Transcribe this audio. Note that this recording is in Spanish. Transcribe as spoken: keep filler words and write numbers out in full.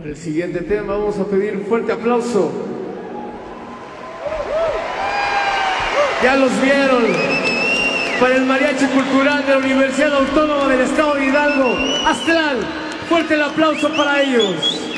Para el siguiente tema vamos a pedir un fuerte aplauso. Ya los vieron. Para el Mariachi Cultural de la Universidad Autónoma del Estado de Hidalgo, Astral. Fuerte el aplauso para ellos.